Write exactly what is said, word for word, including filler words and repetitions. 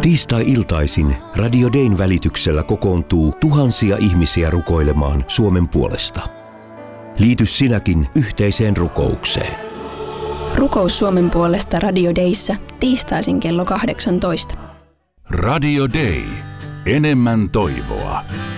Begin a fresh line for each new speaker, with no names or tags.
Tiistai-iltaisin Radio Dayn välityksellä kokoontuu tuhansia ihmisiä rukoilemaan Suomen puolesta. Liity sinäkin yhteiseen rukoukseen.
Rukous Suomen puolesta Radio Dayssä tiistaisin kello kahdeksantoista.
Radio Day. Enemmän toivoa.